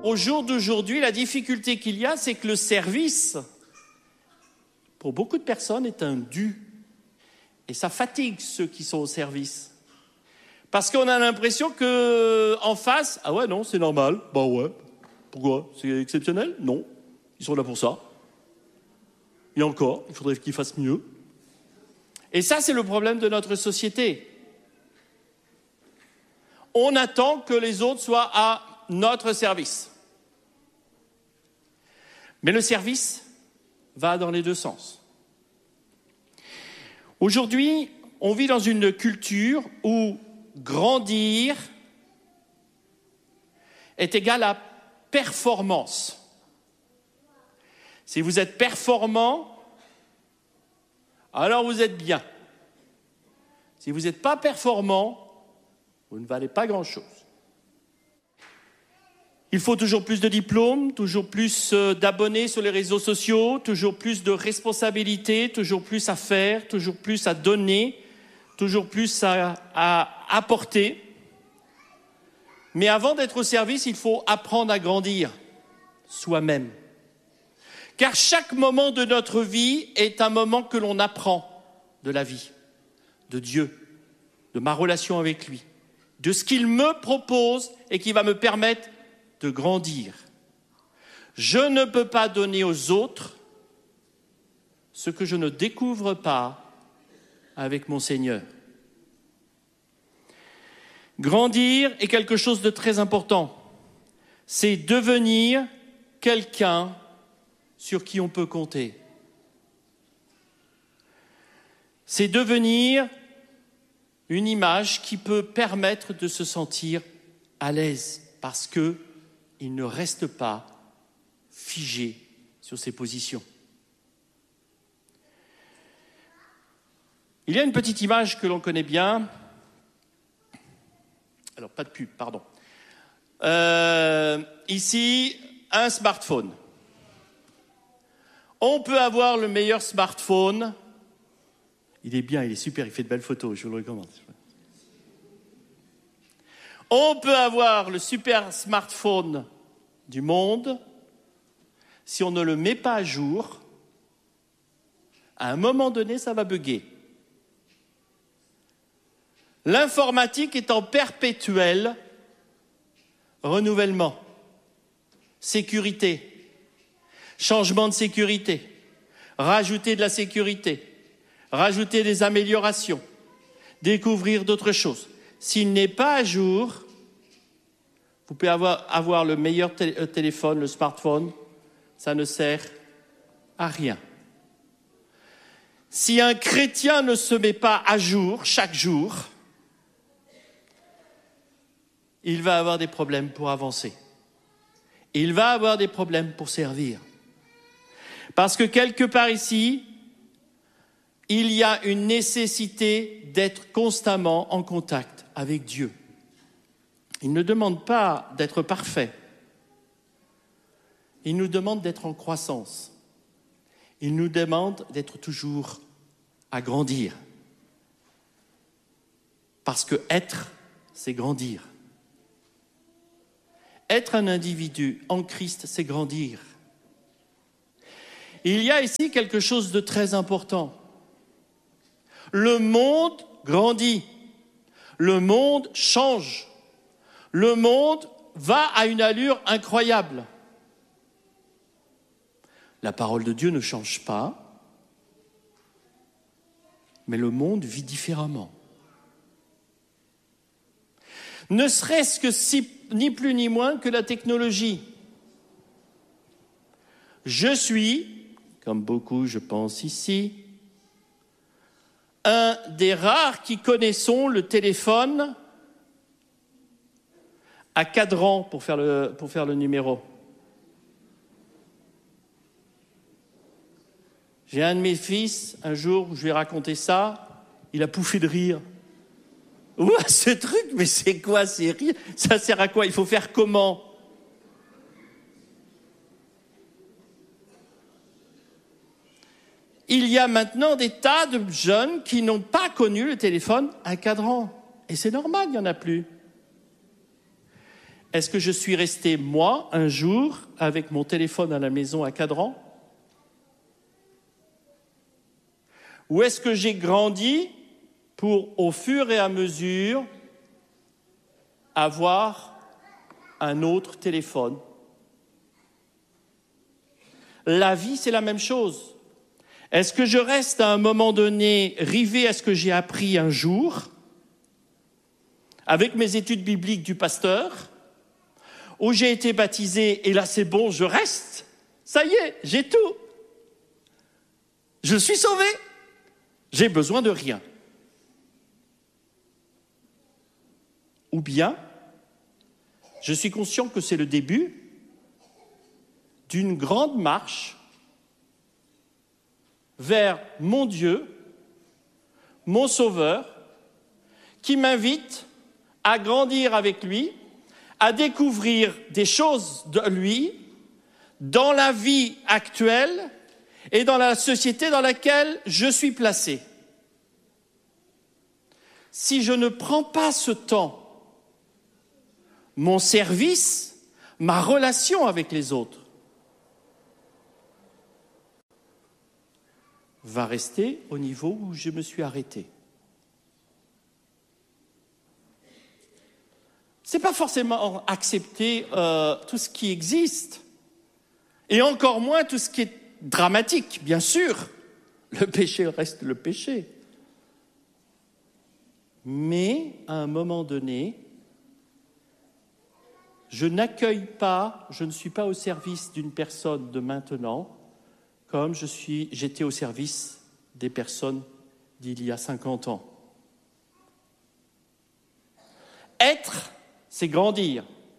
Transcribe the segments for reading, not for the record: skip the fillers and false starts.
au jour d'aujourd'hui, la difficulté qu'il y a, c'est que le service, pour beaucoup de personnes, est un dû. Et ça fatigue ceux qui sont au service. Parce qu'on a l'impression qu'en face, ah ouais, non, c'est normal. Bah ouais. Pourquoi? C'est exceptionnel? Non. Ils sont là pour ça. Et encore, il faudrait qu'ils fassent mieux. Et ça, c'est le problème de notre société. On attend que les autres soient à notre service. Mais le service va dans les deux sens. Aujourd'hui, on vit dans une culture où grandir est égal à performance. Si vous êtes performant, alors vous êtes bien. Si vous n'êtes pas performant, vous ne valez pas grand-chose. Il faut toujours plus de diplômes, toujours plus d'abonnés sur les réseaux sociaux, toujours plus de responsabilités, toujours plus à faire, toujours plus à donner, toujours plus à apporter. Mais avant d'être au service, il faut apprendre à grandir soi-même. Car chaque moment de notre vie est un moment que l'on apprend de la vie, de Dieu, de ma relation avec lui, de ce qu'il me propose et qui va me permettre de grandir. Je ne peux pas donner aux autres ce que je ne découvre pas avec mon Seigneur. Grandir est quelque chose de très important. C'est devenir quelqu'un sur qui on peut compter. C'est devenir une image qui peut permettre de se sentir à l'aise parce qu'il ne reste pas figé sur ses positions. Il y a une petite image que l'on connaît bien. Alors, pas de pub, pardon. Ici, un smartphone. On peut avoir le meilleur smartphone. Il est bien, il est super, il fait de belles photos, je vous le recommande. On peut avoir le super smartphone du monde. Si on ne le met pas à jour, à un moment donné, ça va bugger. L'informatique est en perpétuel renouvellement. Sécurité, changement de sécurité, rajouter de la sécurité, rajouter des améliorations, découvrir d'autres choses. S'il n'est pas à jour, vous pouvez avoir le meilleur téléphone, le smartphone, ça ne sert à rien. Si un chrétien ne se met pas à jour chaque jour, il va avoir des problèmes pour avancer. Il va avoir des problèmes pour servir. Parce que quelque part ici, il y a une nécessité d'être constamment en contact avec Dieu. Il ne demande pas d'être parfait. Il nous demande d'être en croissance. Il nous demande d'être toujours à grandir. Parce que être, c'est grandir. Être un individu en Christ, c'est grandir. Il y a ici quelque chose de très important. Le monde grandit. Le monde change. Le monde va à une allure incroyable. La parole de Dieu ne change pas, mais le monde vit différemment. Ne serait-ce que ni plus ni moins que la technologie. Je suis, comme beaucoup je pense ici, un des rares qui connaissons le téléphone à cadran pour faire le numéro. J'ai un de mes fils, un jour, je lui ai raconté ça, il a pouffé de rire. Ouah, ce truc, mais c'est quoi ces rires? Ça sert à quoi? Il faut faire comment? Il y a maintenant des tas de jeunes qui n'ont pas connu le téléphone à cadran. Et c'est normal, il n'y en a plus. Est-ce que je suis resté, moi, un jour, avec mon téléphone à la maison à cadran? Ou est-ce que j'ai grandi pour, au fur et à mesure, avoir un autre téléphone? La vie, c'est la même chose. Est-ce que je reste à un moment donné rivé à ce que j'ai appris un jour, avec mes études bibliques du pasteur, où j'ai été baptisé et là c'est bon, je reste, ça y est, j'ai tout. Je suis sauvé, j'ai besoin de rien. Ou bien, je suis conscient que c'est le début d'une grande marche vers mon Dieu, mon Sauveur, qui m'invite à grandir avec lui, à découvrir des choses de lui dans la vie actuelle et dans la société dans laquelle je suis placé. Si je ne prends pas ce temps, mon service, ma relation avec les autres, va rester au niveau où je me suis arrêté. C'est pas forcément accepter tout ce qui existe, et encore moins tout ce qui est dramatique, bien sûr. Le péché reste le péché. Mais, à un moment donné, je n'accueille pas, je ne suis pas au service d'une personne de maintenant, comme j'étais au service des personnes d'il y a 50 ans. Être, c'est grandir.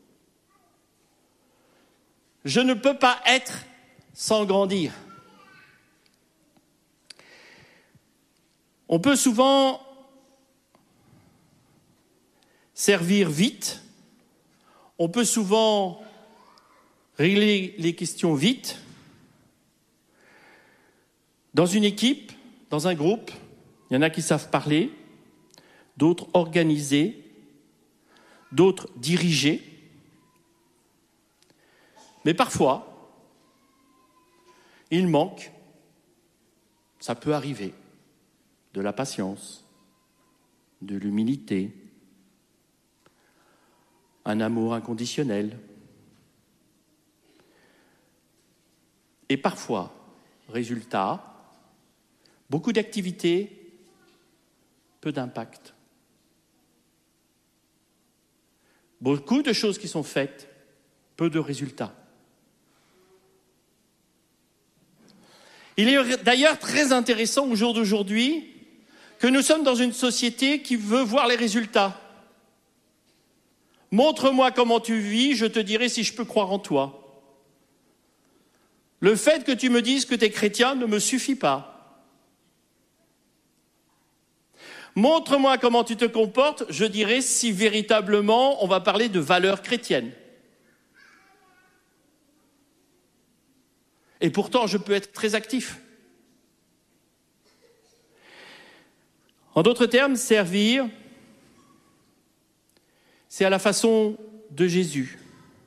Je ne peux pas être sans grandir. On peut souvent servir vite, on peut souvent régler les questions vite. Dans une équipe, dans un groupe, il y en a qui savent parler, d'autres organiser, d'autres diriger. Mais parfois, il manque, ça peut arriver, de la patience, de l'humilité, un amour inconditionnel. Et parfois, résultat, beaucoup d'activités, peu d'impact. Beaucoup de choses qui sont faites, peu de résultats. Il est d'ailleurs très intéressant au jour d'aujourd'hui que nous sommes dans une société qui veut voir les résultats. Montre-moi comment tu vis, je te dirai si je peux croire en toi. Le fait que tu me dises que tu es chrétien ne me suffit pas. Montre-moi comment tu te comportes, je dirai si véritablement on va parler de valeurs chrétiennes. Et pourtant, je peux être très actif. En d'autres termes, servir, c'est à la façon de Jésus.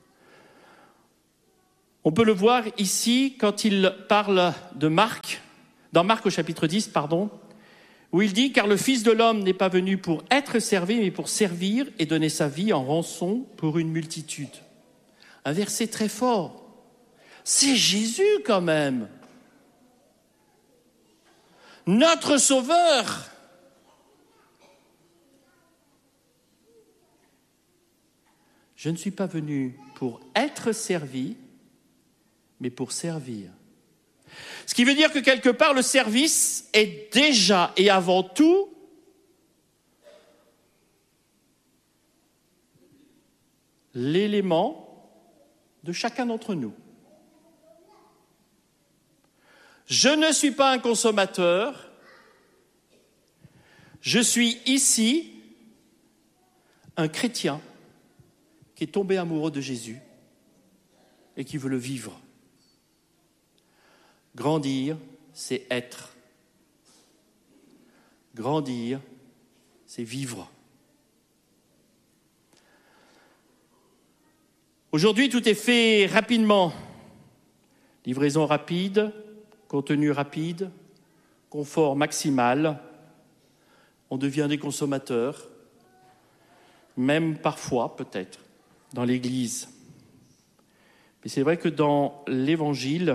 On peut le voir ici quand il parle de Marc, dans Marc au chapitre 10, où il dit « Car le Fils de l'homme n'est pas venu pour être servi, mais pour servir et donner sa vie en rançon pour une multitude. » Un verset très fort. C'est Jésus quand même. Notre Sauveur. Je ne suis pas venu pour être servi, mais pour servir. Ce qui veut dire que quelque part, le service est déjà et avant tout l'élément de chacun d'entre nous. Je ne suis pas un consommateur, je suis ici un chrétien qui est tombé amoureux de Jésus et qui veut le vivre. Grandir, c'est être. Grandir, c'est vivre. Aujourd'hui, tout est fait rapidement. Livraison rapide, contenu rapide, confort maximal. On devient des consommateurs, même parfois, peut-être, dans l'Église. Mais c'est vrai que dans l'Évangile,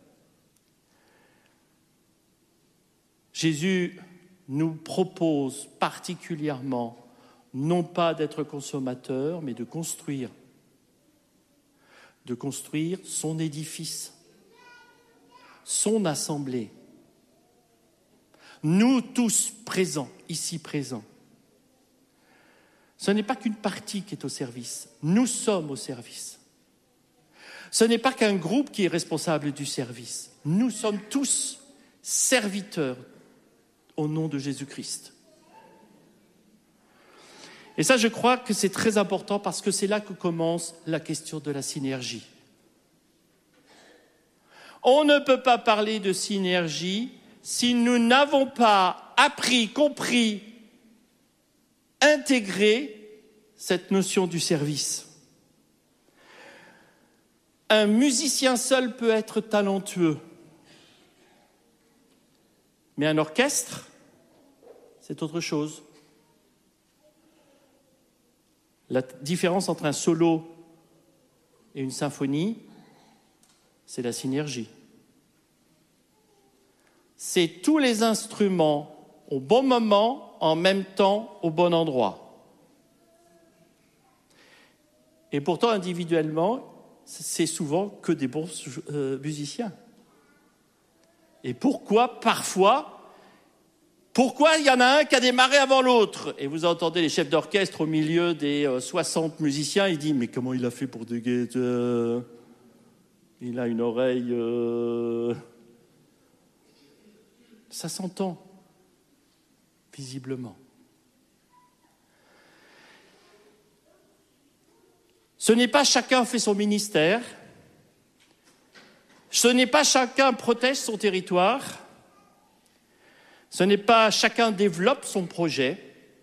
Jésus nous propose particulièrement non pas d'être consommateur, mais de construire son édifice, son assemblée. Nous tous présents, ici présents. Ce n'est pas qu'une partie qui est au service, nous sommes au service. Ce n'est pas qu'un groupe qui est responsable du service, nous sommes tous serviteurs au nom de Jésus-Christ. Et ça, je crois que c'est très important parce que c'est là que commence la question de la synergie. On ne peut pas parler de synergie si nous n'avons pas appris, compris, intégré cette notion du service. Un musicien seul peut être talentueux, mais un orchestre, c'est autre chose. La différence entre un solo et une symphonie, c'est la synergie. C'est tous les instruments au bon moment, en même temps, au bon endroit. Et pourtant, individuellement, c'est souvent que des bons musiciens. Et pourquoi il y en a un qui a démarré avant l'autre? Et vous entendez les chefs d'orchestre au milieu des 60 musiciens, ils disent « Mais comment il a fait pour déguer il a une oreille... Ça s'entend, visiblement. Ce n'est pas chacun fait son ministère, ce n'est pas chacun protège son territoire, ce n'est pas chacun développe son projet,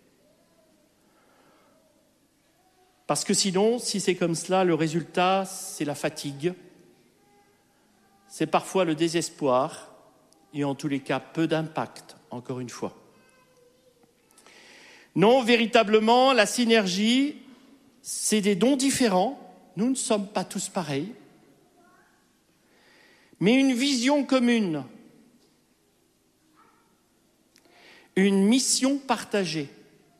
parce que sinon, si c'est comme cela, le résultat, c'est la fatigue, c'est parfois le désespoir, et en tous les cas, peu d'impact, encore une fois. Non, véritablement, la synergie, c'est des dons différents. Nous ne sommes pas tous pareils. Mais une vision commune, une mission partagée.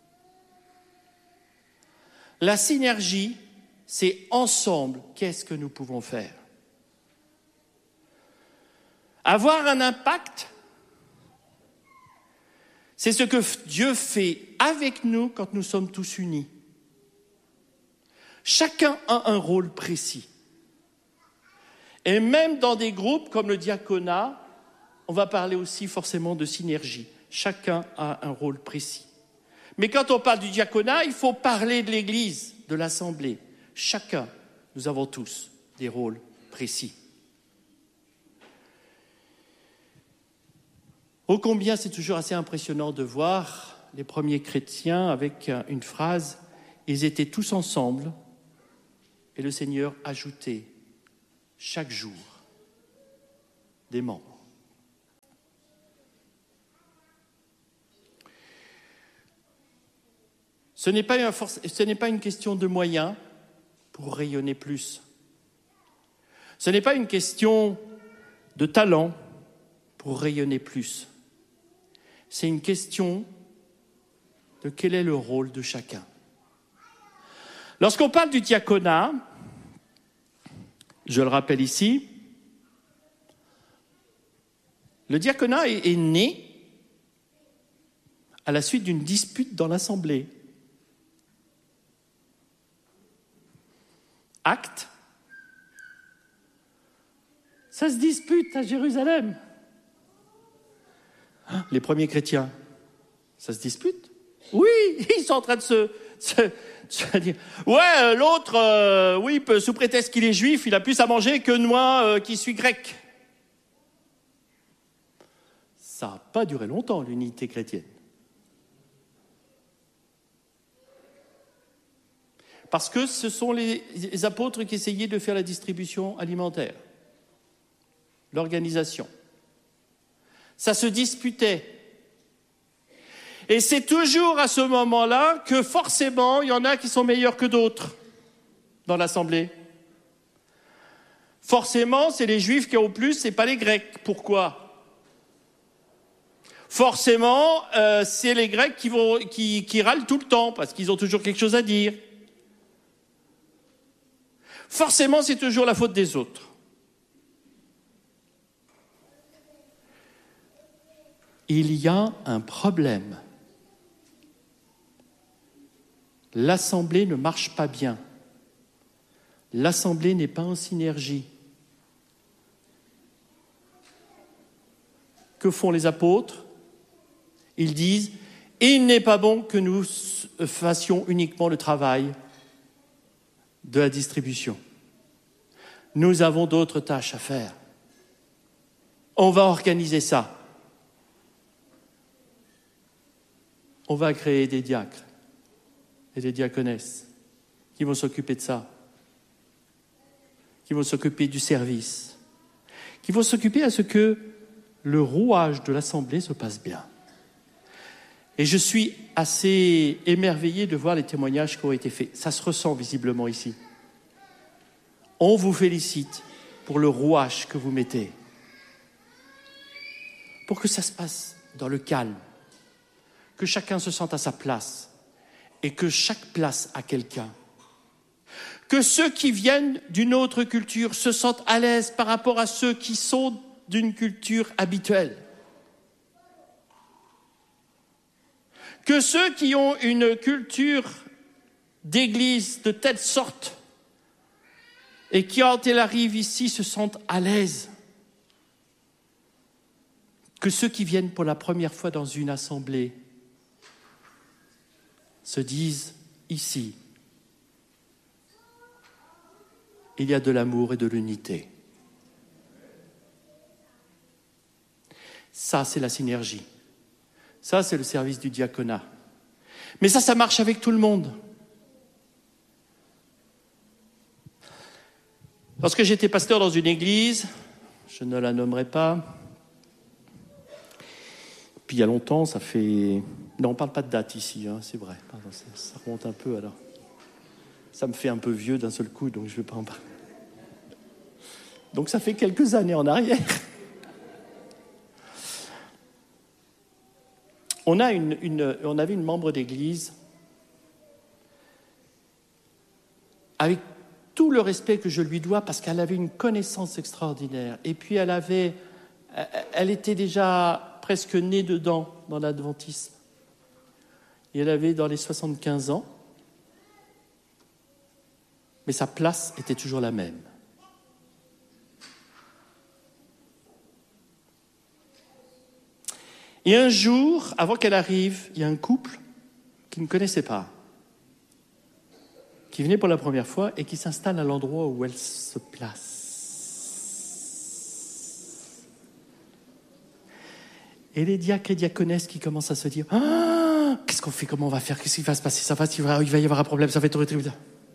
La synergie, c'est ensemble, qu'est-ce que nous pouvons faire? Avoir un impact, c'est ce que Dieu fait avec nous quand nous sommes tous unis. Chacun a un rôle précis. Et même dans des groupes comme le diaconat, on va parler aussi forcément de synergie. Chacun a un rôle précis. Mais quand on parle du diaconat, il faut parler de l'Église, de l'Assemblée. Chacun, nous avons tous des rôles précis. Ô combien c'est toujours assez impressionnant de voir les premiers chrétiens avec une phrase « Ils étaient tous ensemble et le Seigneur ajoutait chaque jour des membres. » Ce n'est pas une question de moyens pour rayonner plus. Ce n'est pas une question de talent pour rayonner plus. C'est une question de quel est le rôle de chacun. Lorsqu'on parle du diaconat, je le rappelle ici, le diaconat est né à la suite d'une dispute dans l'Assemblée. Actes, ça se dispute à Jérusalem. Les premiers chrétiens, ça se dispute? Oui, ils sont en train de se dire ouais, l'autre, oui, sous prétexte qu'il est juif, il a plus à manger que moi qui suis grec. Ça n'a pas duré longtemps, l'unité chrétienne. Parce que ce sont les apôtres qui essayaient de faire la distribution alimentaire, l'organisation. Ça se disputait. Et c'est toujours à ce moment-là que forcément, il y en a qui sont meilleurs que d'autres dans l'Assemblée. Forcément, c'est les Juifs qui ont le plus, c'est pas les Grecs. Pourquoi ? Forcément, c'est les Grecs qui râlent tout le temps, parce qu'ils ont toujours quelque chose à dire. Forcément, c'est toujours la faute des autres. Il y a un problème. L'Assemblée ne marche pas bien. L'Assemblée n'est pas en synergie. Que font les apôtres ? Ils disent « Il n'est pas bon que nous fassions uniquement le travail de la distribution. Nous avons d'autres tâches à faire. On va organiser ça. On va créer des diacres et des diaconesses qui vont s'occuper de ça, qui vont s'occuper du service, qui vont s'occuper à ce que le rouage de l'Assemblée se passe bien. » Et je suis assez émerveillé de voir les témoignages qui ont été faits. Ça se ressent visiblement ici. On vous félicite pour le rouage que vous mettez, pour que ça se passe dans le calme, que chacun se sente à sa place et que chaque place a quelqu'un. Que ceux qui viennent d'une autre culture se sentent à l'aise par rapport à ceux qui sont d'une culture habituelle. Que ceux qui ont une culture d'église de telle sorte et qui, quand ils arrivent ici, se sentent à l'aise. Que ceux qui viennent pour la première fois dans une assemblée se disent ici, il y a de l'amour et de l'unité. Ça, c'est la synergie. Ça, c'est le service du diaconat. Mais ça marche avec tout le monde. Lorsque j'étais pasteur dans une église, je ne la nommerai pas, puis il y a longtemps, ça fait... Non, on ne parle pas de date ici, hein, c'est vrai. Pardon, ça remonte un peu alors. Ça me fait un peu vieux d'un seul coup, donc je ne vais pas en parler. Donc ça fait quelques années en arrière. On avait une membre d'église, avec tout le respect que je lui dois, parce qu'elle avait une connaissance extraordinaire. Et puis elle était déjà presque née dedans, dans l'adventisme. Et elle avait dans les 75 ans, mais sa place était toujours la même. Et un jour, avant qu'elle arrive, il y a un couple qui ne connaissait pas, qui venait pour la première fois et qui s'installe à l'endroit où elle se place. Et les diacres et diaconesses qui commencent à se dire « Ah, qu'est-ce qu'on fait, comment on va faire, qu'est-ce qui va se passer, il va y avoir un problème, ça va être horrible. »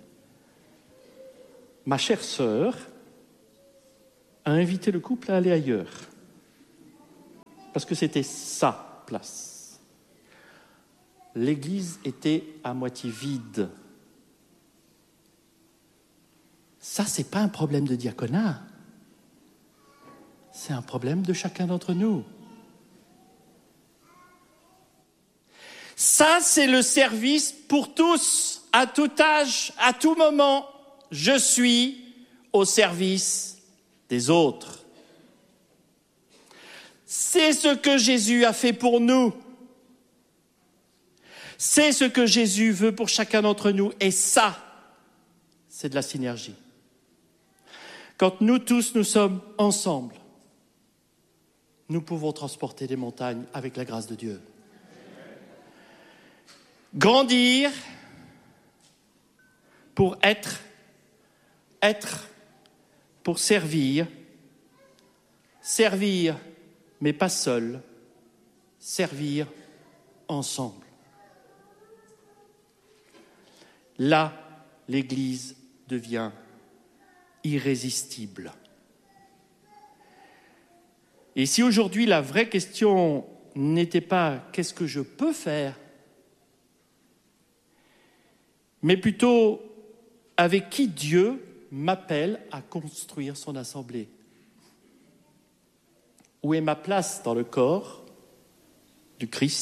Ma chère sœur a invité le couple à aller ailleurs. Parce que c'était sa place. L'église était à moitié vide. Ça, c'est pas un problème de diaconat. C'est un problème de chacun d'entre nous. Ça, c'est le service pour tous, à tout âge, à tout moment. Je suis au service des autres. C'est ce que Jésus a fait pour nous. C'est ce que Jésus veut pour chacun d'entre nous. Et ça, c'est de la synergie. Quand nous tous, nous sommes ensemble, nous pouvons transporter des montagnes avec la grâce de Dieu. Grandir pour être pour servir mais pas seul, servir ensemble. Là, l'Église devient irrésistible. Et si aujourd'hui la vraie question n'était pas « qu'est-ce que je peux faire ?», mais plutôt « avec qui Dieu m'appelle à construire son assemblée ? Où est ma place dans le corps du Christ ?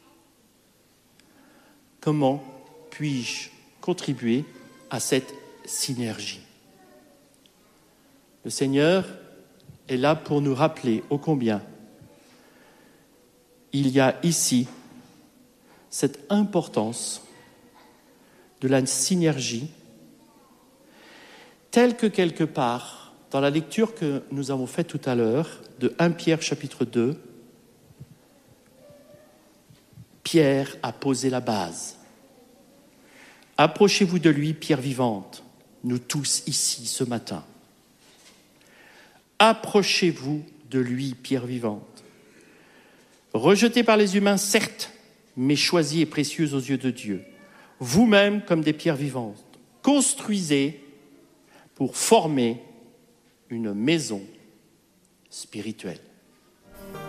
Comment puis-je contribuer à cette synergie ? » Le Seigneur est là pour nous rappeler ô combien il y a ici cette importance de la synergie, telle que quelque part, dans la lecture que nous avons faite tout à l'heure, de 1 Pierre chapitre 2, Pierre a posé la base. Approchez-vous de lui, pierre vivante, nous tous ici ce matin. Approchez-vous de lui, pierre vivante. Rejeté par les humains, certes, mais choisi et précieuse aux yeux de Dieu. Vous-même comme des pierres vivantes. Construisez pour former une maison spirituelle.